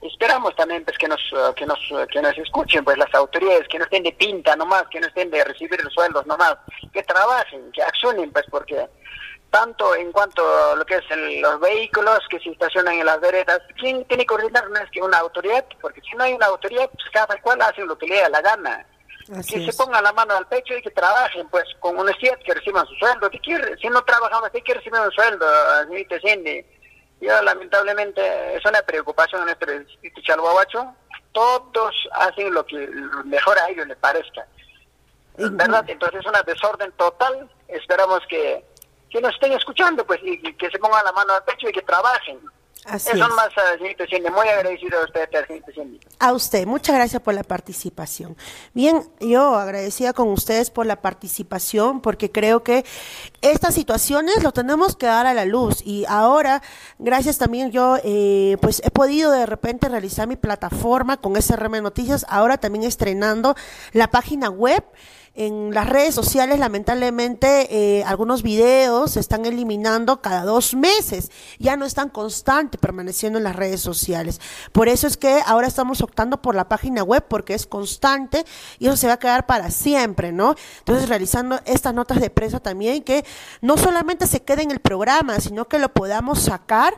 esperamos también pues que nos escuchen pues las autoridades, que no estén de pinta nomás, que no estén de recibir los sueldos nomás, que trabajen, que accionen pues, porque tanto en cuanto a lo que es los vehículos que se estacionan en las veredas, ¿quién tiene que ordenar? No es que una autoridad, porque si no hay una autoridad, pues cada cual hace lo que le da la gana. Así que es. se pongan la mano al pecho y que trabajen pues con honestidad, que reciban su sueldo. Si no trabajamos, hay que recibir un sueldo, señorita Cindy. Yo lamentablemente es una preocupación en nuestro distrito Chalhuahuacho. Todos hacen lo que mejor a ellos les parezca, ¿verdad? Entonces es una desorden total. Esperamos que nos estén escuchando pues y que se pongan la mano al pecho y que trabajen. Así Eso es. más, señorita Cindy. Muy agradecido a usted, señorita Cindy. A usted, muchas gracias por la participación. Bien, yo agradecida con ustedes por la participación, porque creo que estas situaciones lo tenemos que dar a la luz, y ahora, gracias también yo, pues he podido de repente realizar mi plataforma con SRM Noticias, ahora también estrenando la página web. En las redes sociales, lamentablemente, algunos videos se están eliminando cada 2 meses, ya no están constantes permaneciendo en las redes sociales. Por eso es que ahora estamos optando por la página web, porque es constante y eso se va a quedar para siempre, ¿no? Entonces, realizando estas notas de prensa también, que no solamente se quede en el programa, sino que lo podamos sacar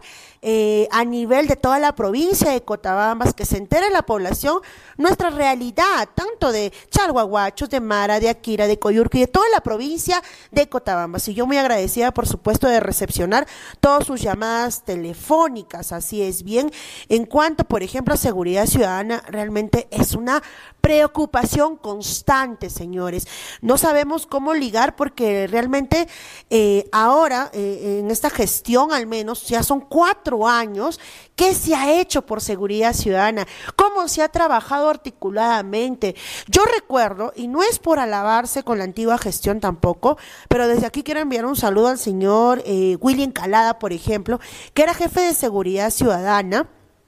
a nivel de toda la provincia de Cotabambas, que se entere la población nuestra realidad, tanto de Chalhuahuachos, de Mara, de Akira, de Coyurqui, de toda la provincia de Cotabambas. Y yo muy agradecida, por supuesto, de recepcionar todas sus llamadas telefónicas. Así es. Bien, en cuanto, por ejemplo, a seguridad ciudadana, realmente es una preocupación constante, señores. No sabemos cómo ligar, porque realmente ahora, en esta gestión al menos, ya son 4 años. ¿Qué se ha hecho por seguridad ciudadana? ¿Cómo se ha trabajado articuladamente? Yo recuerdo, y no es por alabarse con la antigua gestión tampoco, pero desde aquí quiero enviar un saludo al señor William Calada, por ejemplo, que era jefe de seguridad ciudadana,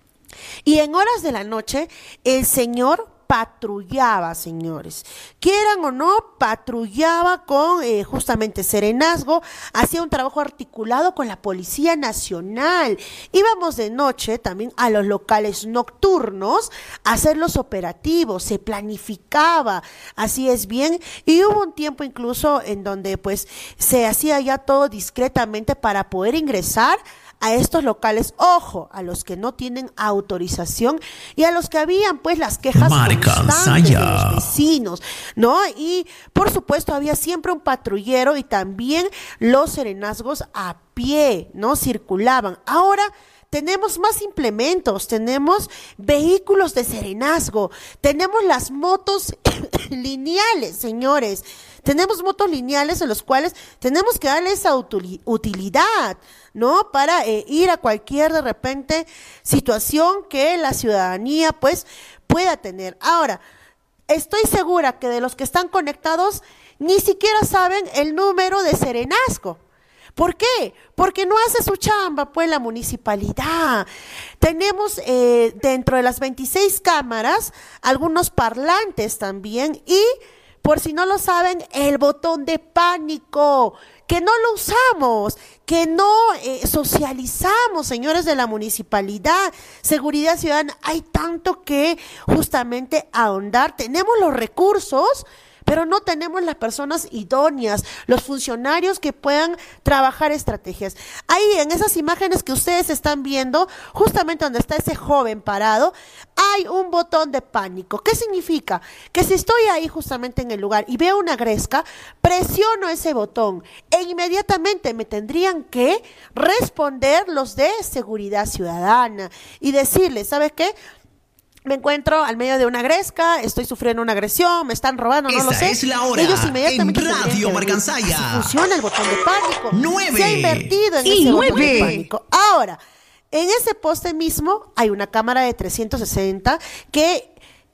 y en horas de la noche el señor patrullaba, señores, quieran o no, patrullaba con justamente serenazgo, hacía un trabajo articulado con la Policía Nacional. Íbamos de noche también a los locales nocturnos a hacer los operativos, se planificaba, así es bien, y hubo un tiempo incluso en donde pues se hacía ya todo discretamente para poder ingresar a estos locales, ojo, a los que no tienen autorización y a los que habían pues las quejas constantes de los vecinos, ¿no? Y por supuesto había siempre un patrullero, y también los serenazgos a pie, ¿no? Circulaban. Ahora tenemos más implementos, tenemos vehículos de serenazgo, tenemos las motos lineales, señores. Tenemos motos lineales en los cuales tenemos que darle esa utilidad, ¿no? Para ir a cualquier, de repente, situación que la ciudadanía, pues, pueda tener. Ahora, estoy segura que de los que están conectados, ni siquiera saben el número de serenazgo. ¿Por qué? Porque no hace su chamba, pues, la municipalidad. Tenemos dentro de las 26 cámaras algunos parlantes también, y por si no lo saben, el botón de pánico, que no lo usamos, que no socializamos, señores de la municipalidad. Seguridad ciudadana, hay tanto que justamente ahondar. Tenemos los recursos, pero no tenemos las personas idóneas, los funcionarios que puedan trabajar estrategias. Ahí en esas imágenes que ustedes están viendo, justamente donde está ese joven parado, hay un botón de pánico. ¿Qué significa? Que si estoy ahí justamente en el lugar y veo una gresca, presiono ese botón e inmediatamente me tendrían que responder los de seguridad ciudadana y decirles, ¿sabes qué? Me encuentro al medio de una gresca, estoy sufriendo una agresión, me están robando, no lo sé. Esta es la hora. Ellos inmediatamente en Radio Marcansaya. así funciona el botón de pánico. 9. Se ha invertido en ese botón de pánico. Ahora, en ese poste mismo hay una cámara de 360 que,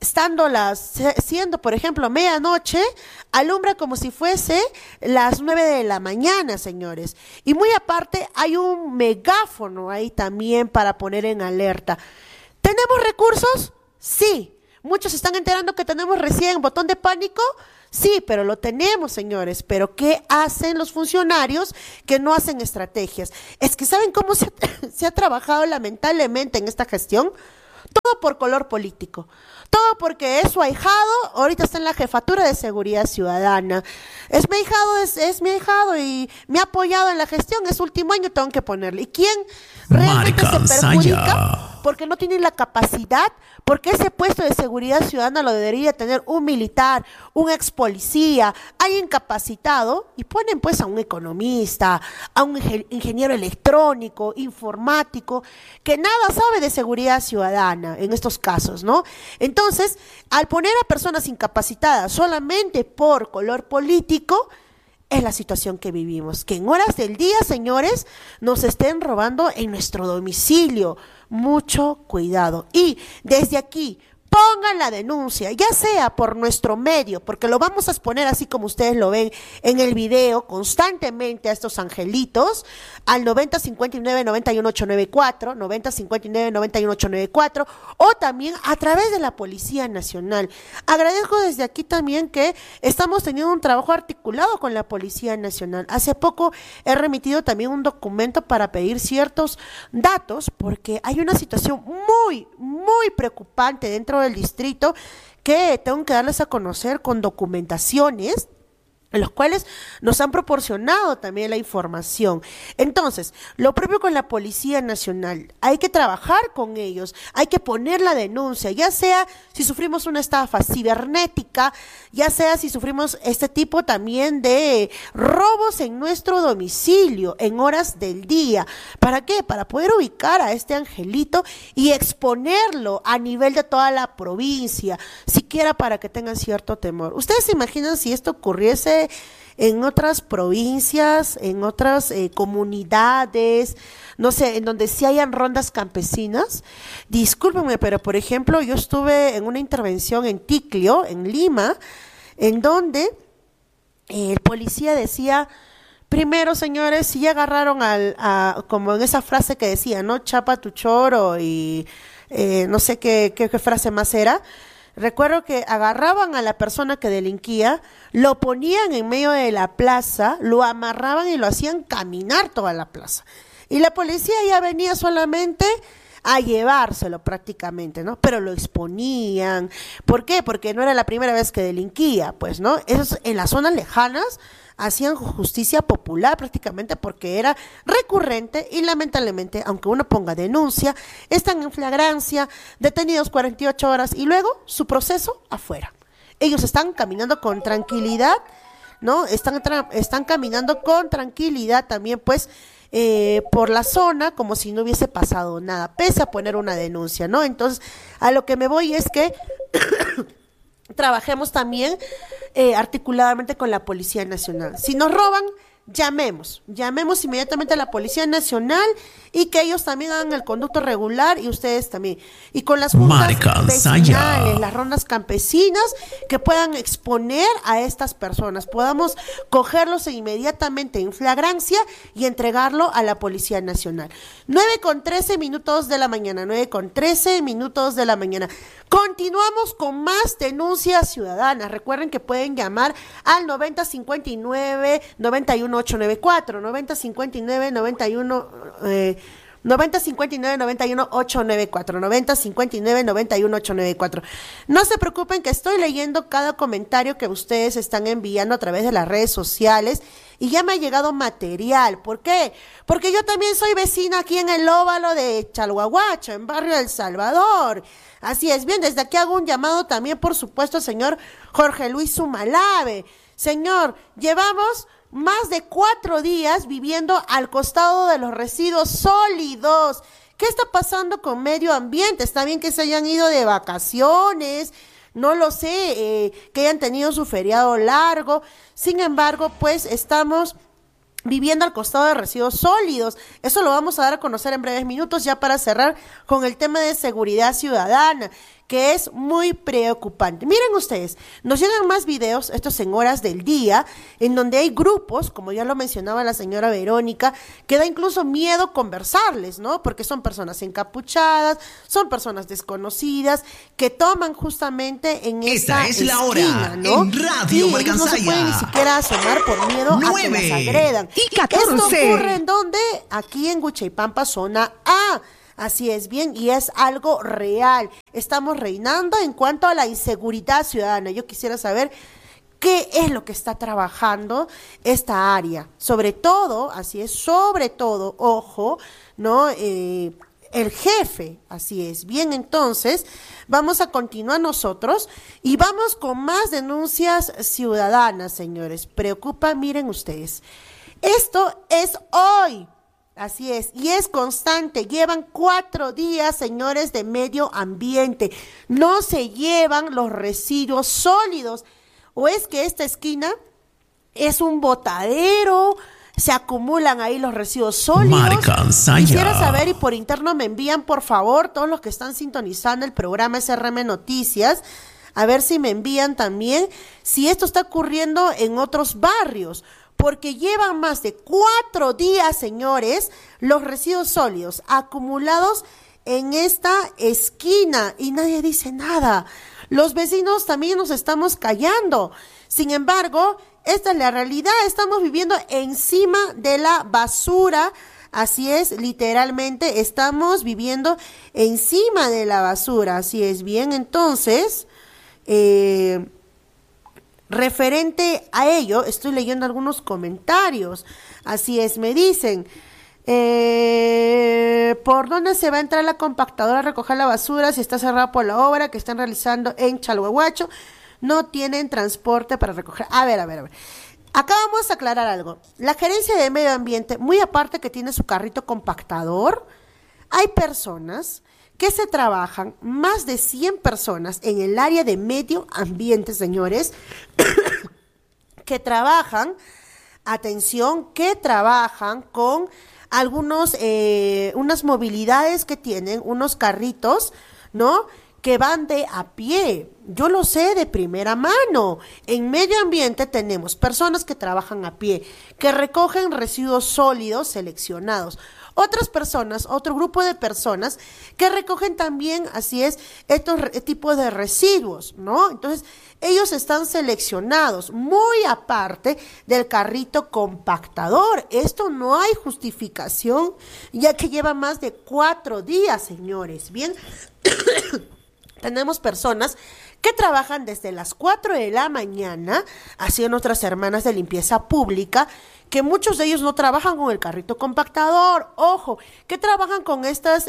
siendo por ejemplo medianoche, alumbra como si fuese las 9 de la mañana, señores. Y muy aparte hay un megáfono ahí también para poner en alerta. ¿Tenemos recursos? Sí. Muchos se están enterando que tenemos recién botón de pánico. Sí, pero lo tenemos, señores. Pero ¿qué hacen los funcionarios que no hacen estrategias? Es que ¿saben cómo se ha trabajado lamentablemente en esta gestión? Todo por color político. Todo porque es su ahijado, ahorita está en la jefatura de seguridad ciudadana. Es mi ahijado y me ha apoyado en la gestión, es último año, tengo que ponerle. ¿Y quién realmente se perjudica? Porque no tienen la capacidad, porque ese puesto de seguridad ciudadana lo debería tener un militar, un ex policía, alguien capacitado, y ponen pues a un economista, a un ingeniero electrónico, informático, que nada sabe de seguridad ciudadana en estos casos, ¿no? Entonces, al poner a personas incapacitadas solamente por color político, es la situación que vivimos, que en horas del día, señores, nos estén robando en nuestro domicilio. Mucho cuidado. Y desde aquí, pongan la denuncia, ya sea por nuestro medio, porque lo vamos a exponer así como ustedes lo ven en el video constantemente a estos angelitos, al 9059-91894, 9059-91894, o también a través de la Policía Nacional. Agradezco desde aquí también que estamos teniendo un trabajo articulado con la Policía Nacional. Hace poco he remitido también un documento para pedir ciertos datos, porque hay una situación muy preocupante dentro del distrito que tengo que darles a conocer con documentaciones en los cuales nos han proporcionado también la información. Entonces, lo propio con la Policía Nacional, hay que trabajar con ellos, hay que poner la denuncia, ya sea si sufrimos una estafa cibernética, ya sea si sufrimos este tipo también de robos en nuestro domicilio, en horas del día. ¿Para qué? Para poder ubicar a este angelito y exponerlo a nivel de toda la provincia, siquiera para que tengan cierto temor. ¿Ustedes se imaginan si esto ocurriese en otras provincias, en otras comunidades, no sé, en donde sí hayan rondas campesinas? Discúlpenme, pero por ejemplo, yo estuve en una intervención en Ticlio, en Lima, en donde el policía decía: primero, señores, si ya agarraron como en esa frase que decía, ¿no? Chapa tu choro y no sé qué frase más era. Recuerdo que agarraban a la persona que delinquía, lo ponían en medio de la plaza, lo amarraban y lo hacían caminar toda la plaza. Y la policía ya venía solamente a llevárselo prácticamente, ¿no? Pero lo exponían. ¿Por qué? Porque no era la primera vez que delinquía, pues, ¿no? Esos en las zonas lejanas hacían justicia popular prácticamente porque era recurrente y lamentablemente, aunque uno ponga denuncia, están en flagrancia, detenidos 48 horas y luego su proceso afuera. Ellos están caminando con tranquilidad, ¿no? Están caminando con tranquilidad también, pues, por la zona como si no hubiese pasado nada, pese a poner una denuncia, ¿no? Entonces, a lo que me voy es que trabajemos también articuladamente con la Policía Nacional. Si nos roban, llamemos inmediatamente a la Policía Nacional y que ellos también hagan el conducto regular y ustedes también. Y con las juntas vecinales, las rondas campesinas, que puedan exponer a estas personas, podamos cogerlos inmediatamente en flagrancia y entregarlo a la Policía Nacional. 9:13 de la mañana, 9:13 de la mañana. Continuamos con más denuncias ciudadanas. Recuerden que pueden llamar al 9059-91894, 9059-91894, 9059-91894. No se preocupen que estoy leyendo cada comentario que ustedes están enviando a través de las redes sociales y ya me ha llegado material. ¿Por qué? Porque yo también soy vecina aquí en el óvalo de Chalhuahuacho, en Barrio El Salvador. Así es, bien, desde aquí hago un llamado también, por supuesto, al señor Jorge Luis Sumalave. Señor, llevamos más de 4 días viviendo al costado de los residuos sólidos. ¿Qué está pasando con medio ambiente? Está bien que se hayan ido de vacaciones, no lo sé, que hayan tenido su feriado largo. Sin embargo, pues estamos viviendo al costado de residuos sólidos. Eso lo vamos a dar a conocer en breves minutos, ya para cerrar con el tema de seguridad ciudadana, que es muy preocupante. Miren ustedes, nos llegan más videos, estos en horas del día, en donde hay grupos, como ya lo mencionaba la señora Verónica, que da incluso miedo conversarles, ¿no? Porque son personas encapuchadas, son personas desconocidas, que toman justamente en esta es la esquina, hora, ¿no? En Radio Marcansaya. No se pueden ni siquiera asomar por miedo 9 a que las agredan. Y 14. Esto ocurre en donde, aquí en Guchaypampa, zona A. Así es, bien, y es algo real. Estamos reinando en cuanto a la inseguridad ciudadana. Yo quisiera saber qué es lo que está trabajando esta área. Sobre todo, así es, sobre todo, ojo, ¿no? El jefe, así es. Bien, entonces, vamos a continuar nosotros y vamos con más denuncias ciudadanas, señores. Preocupa, miren ustedes. Esto es hoy. Así es, y es constante, llevan 4 días, señores, de medio ambiente, no se llevan los residuos sólidos, o es que esta esquina es un botadero, se acumulan ahí los residuos sólidos. Quisiera saber, y por interno me envían, por favor, todos los que están sintonizando el programa SRM Noticias, a ver si me envían también, si esto está ocurriendo en otros barrios, porque llevan más de 4 días, señores, los residuos sólidos acumulados en esta esquina y nadie dice nada. Los vecinos también nos estamos callando. Sin embargo, esta es la realidad, estamos viviendo encima de la basura. Así es, literalmente estamos viviendo encima de la basura. Así es, bien, entonces, referente a ello, estoy leyendo algunos comentarios. Así es, me dicen, ¿por dónde se va a entrar la compactadora a recoger la basura si está cerrada por la obra que están realizando en Chalhuahuacho? No tienen transporte para recoger. A ver. Acá vamos a aclarar algo. La Gerencia de Medio Ambiente, muy aparte que tiene su carrito compactador, hay personas que se trabajan, más de 100 personas en el área de medio ambiente, señores, que trabajan, atención, que trabajan con algunos, unas movilidades que tienen, unos carritos, ¿no?, que van de a pie. Yo lo sé de primera mano. En medio ambiente tenemos personas que trabajan a pie, que recogen residuos sólidos seleccionados. Otras personas, otro grupo de personas que recogen también, así es, estos tipos de residuos, ¿no? Entonces, ellos están seleccionados, muy aparte del carrito compactador. Esto no hay justificación, ya que lleva más de 4 días, señores. Bien, tenemos personas que trabajan desde las 4 de la mañana, así nuestras hermanas de limpieza pública, que muchos de ellos no trabajan con el carrito compactador, ojo, que trabajan con estos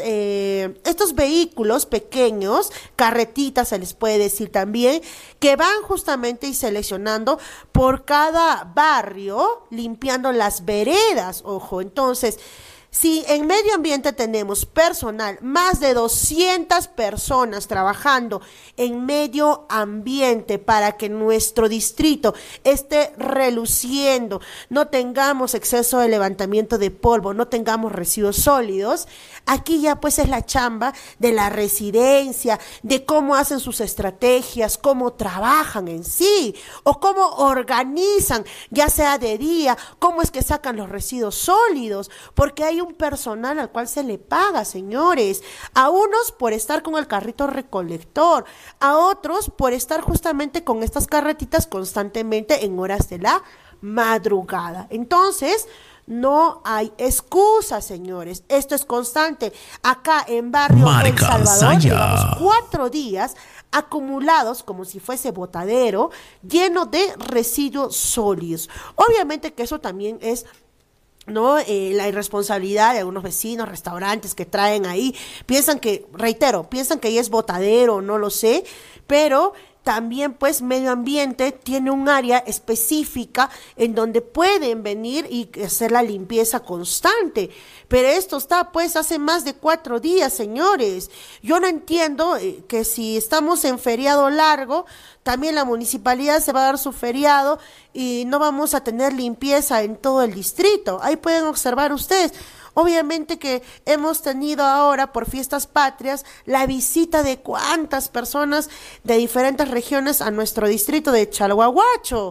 vehículos pequeños, carretitas se les puede decir también, que van justamente y seleccionando por cada barrio, limpiando las veredas, ojo. Entonces, si en medio ambiente tenemos personal, más de 200 personas trabajando en medio ambiente para que nuestro distrito esté reluciendo, no tengamos exceso de levantamiento de polvo, no tengamos residuos sólidos, aquí ya pues es la chamba de la residencia, de cómo hacen sus estrategias, cómo trabajan en sí, o cómo organizan, ya sea de día, cómo es que sacan los residuos sólidos, porque hay un personal al cual se le paga, señores, a unos por estar con el carrito recolector, a otros por estar justamente con estas carretitas constantemente en horas de la madrugada. Entonces, no hay excusa, señores, esto es constante. Acá en barrio El Salvador llevamos 4 días acumulados como si fuese botadero lleno de residuos sólidos. Obviamente que eso también es, ¿no?, la irresponsabilidad de algunos vecinos, restaurantes que traen ahí, piensan que ahí es botadero, no lo sé, pero también pues medio ambiente tiene un área específica en donde pueden venir y hacer la limpieza constante, pero esto está pues hace más de 4 días, señores. Yo no entiendo que si estamos en feriado largo, también la municipalidad se va a dar su feriado y no vamos a tener limpieza en todo el distrito. Ahí pueden observar ustedes. Obviamente que hemos tenido ahora por fiestas patrias la visita de cuántas personas de diferentes regiones a nuestro distrito de Chalhuahuacho.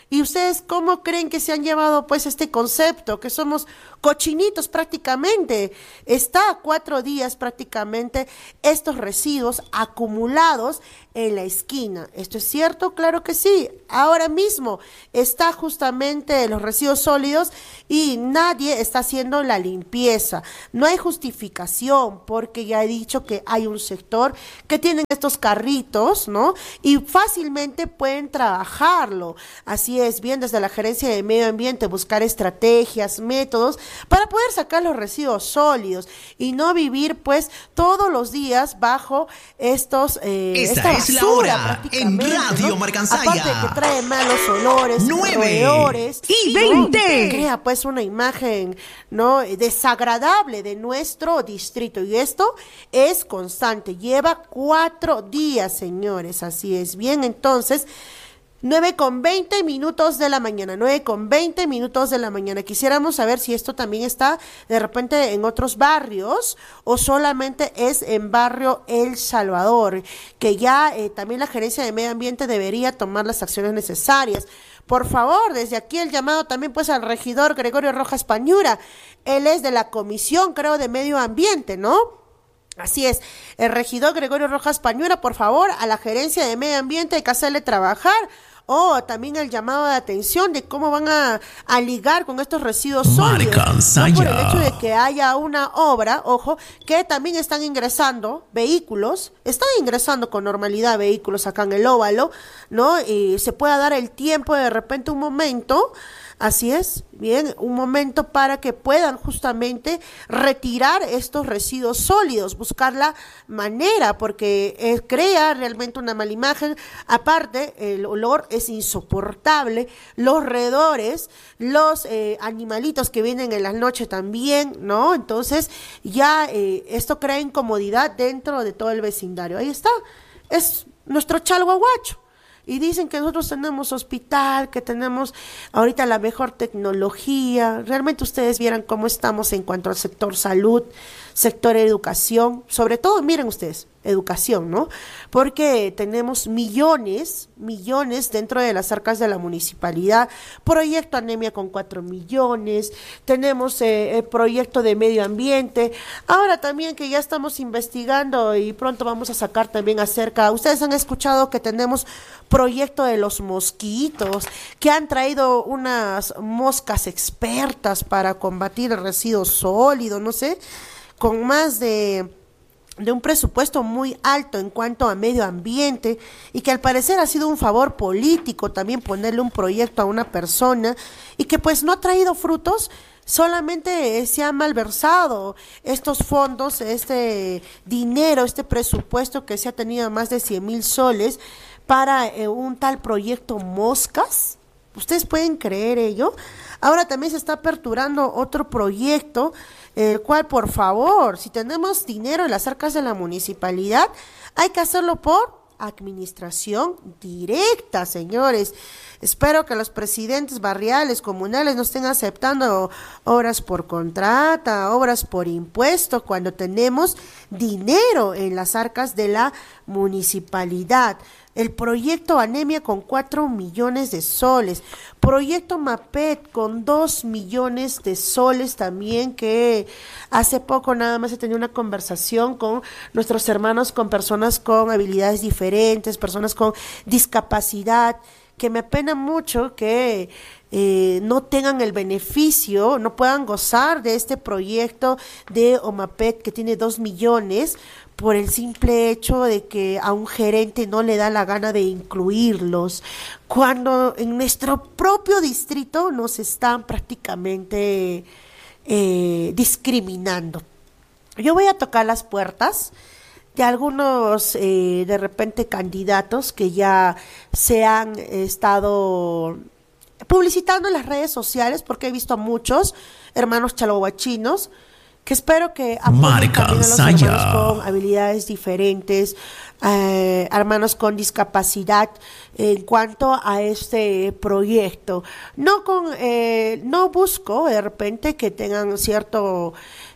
¿Y ustedes cómo creen que se han llevado pues este concepto? Que somos cochinitos prácticamente. Está a 4 días prácticamente estos residuos acumulados en la esquina. ¿Esto es cierto? Claro que sí. Ahora mismo está justamente los residuos sólidos y nadie está haciendo la limpieza. No hay justificación porque ya he dicho que hay un sector que tienen estos carritos, ¿no? Y fácilmente pueden trabajarlo. Así es, bien desde la Gerencia de Medio Ambiente buscar estrategias, métodos para poder sacar los residuos sólidos y no vivir pues todos los días bajo esta es la hora en Radio, ¿no? Marcansaya. Aparte de que trae malos olores, 9:20. Crea pues una imagen, ¿no?, desagradable de nuestro distrito, y esto es constante, lleva 4 días, señores, así es. Bien, entonces 9:20 de la mañana, 9:20 de la mañana. Quisiéramos saber si esto también está de repente en otros barrios o solamente es en barrio El Salvador, que ya también la Gerencia de Medio Ambiente debería tomar las acciones necesarias. Por favor, desde aquí el llamado también pues al regidor Gregorio Rojas Pañura. Él es de la Comisión, creo, de Medio Ambiente, ¿no? Así es, el regidor Gregorio Rojas Pañura, por favor, a la Gerencia de Medio Ambiente hay que hacerle trabajar. También el llamado de atención de cómo van a ligar con estos residuos sólidos. No por el hecho de que haya una obra, ojo, que también están ingresando con normalidad vehículos acá en el óvalo, ¿no? Y se pueda dar el tiempo de repente un momento. Así es, bien, un momento para que puedan justamente retirar estos residuos sólidos, buscar la manera, porque crea realmente una mala imagen. Aparte, el olor es insoportable, los roedores, los animalitos que vienen en las noches también, ¿no? Entonces, ya esto crea incomodidad dentro de todo el vecindario. Ahí está, es nuestro Chalhuahuacho. Y dicen que nosotros tenemos hospital, que tenemos ahorita la mejor tecnología. Realmente ustedes vieran cómo estamos en cuanto al sector salud, sector educación, sobre todo, miren ustedes, educación, ¿no? Porque tenemos millones dentro de las arcas de la municipalidad, proyecto anemia con 4 millones, tenemos el proyecto de medio ambiente, ahora también que ya estamos investigando y pronto vamos a sacar también ustedes han escuchado que tenemos proyecto de los mosquitos, que han traído unas moscas expertas para combatir el residuo sólido, no sé, con más de un presupuesto muy alto en cuanto a medio ambiente, y que al parecer ha sido un favor político también ponerle un proyecto a una persona y que pues no ha traído frutos. Solamente se ha malversado estos fondos, este dinero, este presupuesto que se ha tenido más de 100,000 soles para un tal proyecto Moscas. ¿Ustedes pueden creer ello? Ahora también se está aperturando otro proyecto, el cual, por favor, si tenemos dinero en las arcas de la municipalidad, hay que hacerlo por administración directa, señores. Espero que los presidentes barriales, comunales, no estén aceptando obras por contrata, obras por impuesto, cuando tenemos dinero en las arcas de la municipalidad. El proyecto Anemia con 4 millones de soles, proyecto MAPET con 2 millones de soles también, que hace poco nada más he tenido una conversación con nuestros hermanos, con personas con habilidades diferentes, personas con discapacidad, que me apena mucho que no tengan el beneficio, no puedan gozar de este proyecto de OMAPET que tiene 2 millones, por el simple hecho de que a un gerente no le da la gana de incluirlos, cuando en nuestro propio distrito nos están prácticamente discriminando. Yo voy a tocar las puertas de algunos de repente candidatos que ya se han estado publicitando en las redes sociales, porque he visto a muchos hermanos chalhuachinos que espero que apoyen también a los hermanos con habilidades diferentes, hermanos con discapacidad en cuanto a este proyecto. No busco de repente que tengan cierto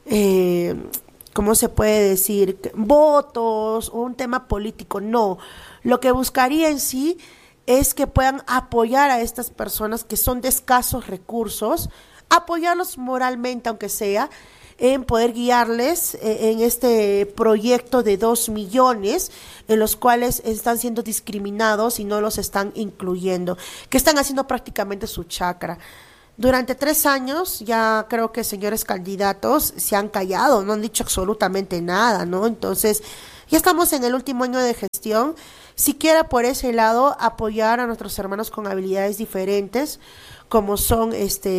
¿cómo se puede decir? Votos o un tema político, no. Lo que buscaría en sí es que puedan apoyar a estas personas que son de escasos recursos, apoyarlos moralmente, aunque sea, en poder guiarles en este proyecto de 2 millones, en los cuales están siendo discriminados y no los están incluyendo, que están haciendo prácticamente su chacra. Durante 3 años ya creo que señores candidatos se han callado, no han dicho absolutamente nada, ¿no? Entonces ya estamos en el último año de gestión, siquiera por ese lado apoyar a nuestros hermanos con habilidades diferentes, como son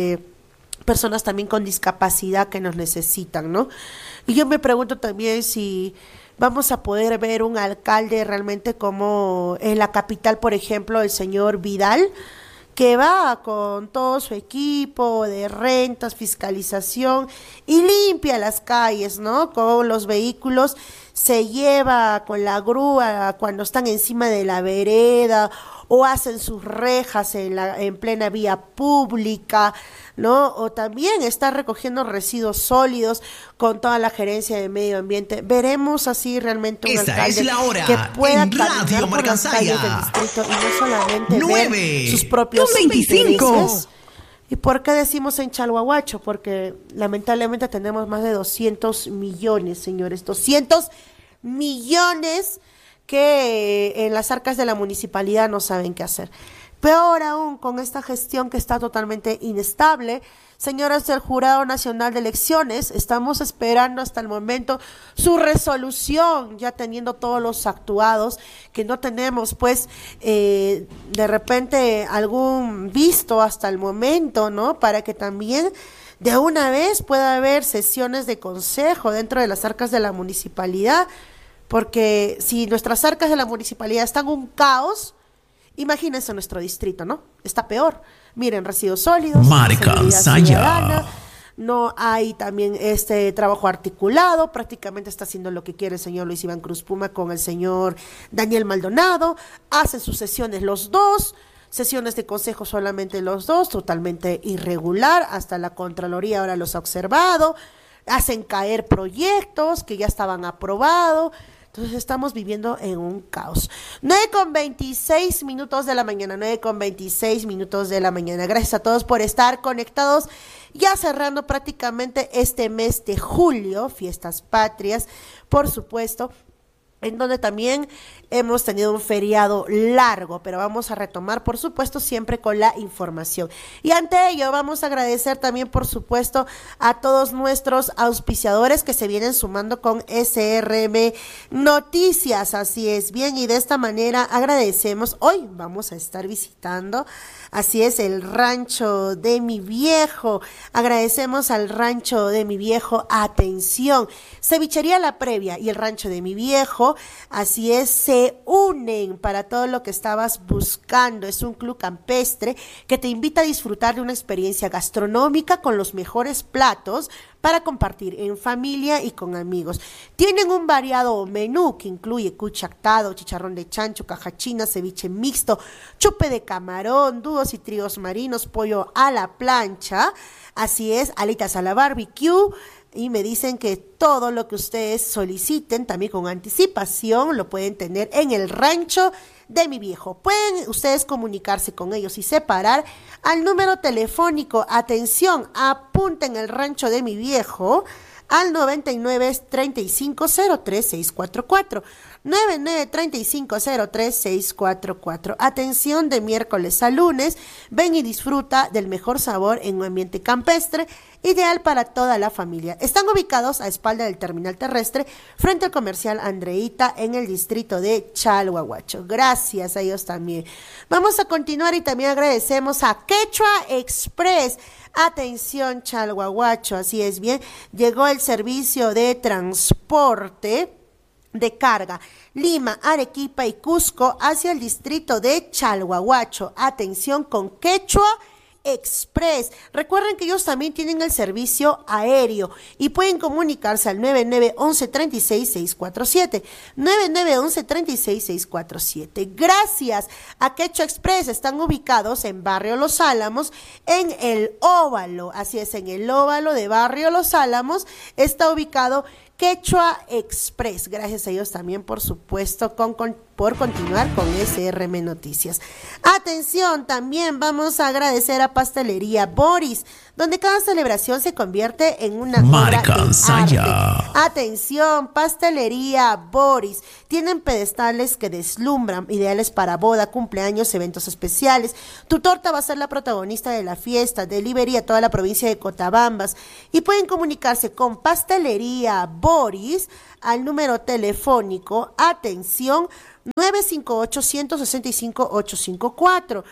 personas también con discapacidad que nos necesitan, ¿no? Y yo me pregunto también si vamos a poder ver un alcalde realmente como en la capital, por ejemplo, el señor Vidal, que va con todo su equipo de rentas, fiscalización y limpia las calles, ¿no? Con los vehículos, se lleva con la grúa cuando están encima de la vereda o hacen sus rejas en plena vía pública, ¿no? O también está recogiendo residuos sólidos con toda la gerencia de medio ambiente. Veremos así realmente un Esta alcalde es la hora que pueda en Radio por las calles del Marcansaya. distrito y no solamente 9, ver sus propios con 25. intereses. ¿Y por qué decimos en Chalhuahuacho? Porque lamentablemente tenemos más de 200 millones, señores, 200 millones que en las arcas de la municipalidad no saben qué hacer. Peor aún con esta gestión que está totalmente inestable. Señoras del Jurado Nacional de Elecciones, estamos esperando hasta el momento su resolución, ya teniendo todos los actuados, que no tenemos pues de repente algún visto hasta el momento, ¿no? Para que también de una vez pueda haber sesiones de consejo dentro de las arcas de la municipalidad, porque si nuestras arcas de la municipalidad están un caos, imagínense nuestro distrito, ¿no? Está peor. Miren, residuos sólidos, Marcansaya. ciudadana, no hay también trabajo articulado, prácticamente está haciendo lo que quiere el señor Luis Iván Cruz Puma con el señor Daniel Maldonado, hacen sus sesiones los dos, sesiones de consejo solamente los dos, totalmente irregular, hasta la Contraloría ahora los ha observado, hacen caer proyectos que ya estaban aprobados. Entonces estamos viviendo en un caos. 9:26 de la mañana, 9:26 de la mañana. Gracias a todos por estar conectados. Ya cerrando prácticamente este mes de julio, fiestas patrias, por supuesto, en donde también hemos tenido un feriado largo, pero vamos a retomar, por supuesto, siempre con la información. Y ante ello, vamos a agradecer también, por supuesto, a todos nuestros auspiciadores que se vienen sumando con SRM Noticias, así es, bien, y de esta manera agradecemos. Hoy vamos a estar visitando, así es, el rancho de mi viejo. Agradecemos al rancho de mi viejo, atención, Cevichería La Previa y el rancho de mi viejo, así es, se unen para todo lo que estabas buscando. Es un club campestre que te invita a disfrutar de una experiencia gastronómica con los mejores platos para compartir en familia y con amigos. Tienen un variado menú que incluye cuchactado, chicharrón de chancho, caja china, ceviche mixto, chupe de camarón, dúos y tríos marinos, pollo a la plancha, así es, alitas a la barbecue. Y me dicen que todo lo que ustedes soliciten, también con anticipación, lo pueden tener en el rancho de mi viejo. Pueden ustedes comunicarse con ellos y separar al número telefónico. Atención, apunten el rancho de mi viejo al 99-3503-644. 99-3503-644. Atención de miércoles a lunes. Ven y disfruta del mejor sabor en un ambiente campestre, ideal para toda la familia. Están ubicados a espalda del terminal terrestre, frente al comercial Andreita, en el distrito de Chalhuahuacho. Gracias a ellos también. Vamos a continuar y también agradecemos a Quechua Express. Atención, Chalhuahuacho, así es, bien, llegó el servicio de transporte de carga Lima, Arequipa y Cusco hacia el distrito de Chalhuahuacho. Atención con Quechua Express. Recuerden que ellos también tienen el servicio aéreo y pueden comunicarse al 9911-36647. 9911-36647. Gracias a Quechua Express. Están ubicados en Barrio Los Álamos, en el Óvalo. Así es, en el Óvalo de Barrio Los Álamos está ubicado Quechua Express. Gracias a ellos también, por supuesto, con por continuar con SRM Noticias. Atención, también vamos a agradecer a Pastelería Boris, donde cada celebración se convierte en una obra de arte. Atención, Pastelería Boris. Tienen pedestales que deslumbran, ideales para boda, cumpleaños, eventos especiales. Tu torta va a ser la protagonista de la fiesta. Delivery a toda la provincia de Cotabambas. Y pueden comunicarse con Pastelería Boris al número telefónico, atención, 958-165-854,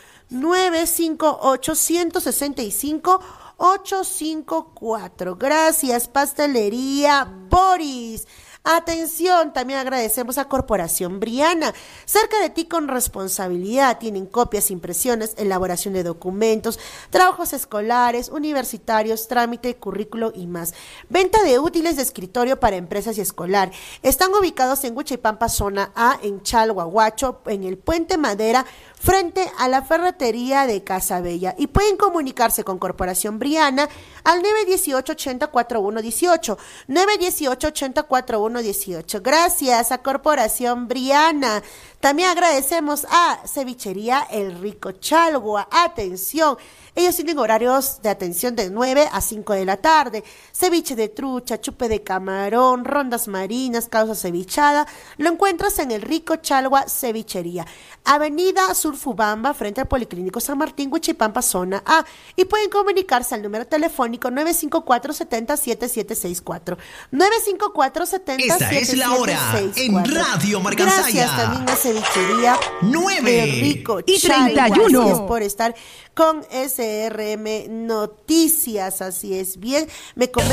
958-165-854. Gracias, Pastelería Boris. Atención, también agradecemos a Corporación Briana, cerca de ti con responsabilidad. Tienen copias, impresiones, elaboración de documentos, trabajos escolares, universitarios, trámite, currículo y más. Venta de útiles de escritorio para empresas y escolar. Están ubicados en Huichipampa, zona A, en Chalhuahuacho, en el Puente Madera, frente a la ferretería de Casabella. Y pueden comunicarse con Corporación Briana al 918-804118, 918-804118. Gracias a Corporación Briana. También agradecemos a Cevichería El Rico Chalhua. Atención, ellos tienen horarios de atención de 9 a 5 de la tarde. Ceviche de trucha, chupe de camarón, rondas marinas, causa cevichada. Lo encuentras en El Rico Chalhua Cevichería, Avenida Surfubamba, frente al Policlínico San Martín, Huichipampa, zona A. Y pueden comunicarse al número telefónico 954-70-7764. 954-70-7764. Esta es la hora en Radio Marcansaya. Gracias también a Cevichería 9 El Rico y Chalhua. 31. Así es, por estar con SRM Noticias. Así es, bien. Me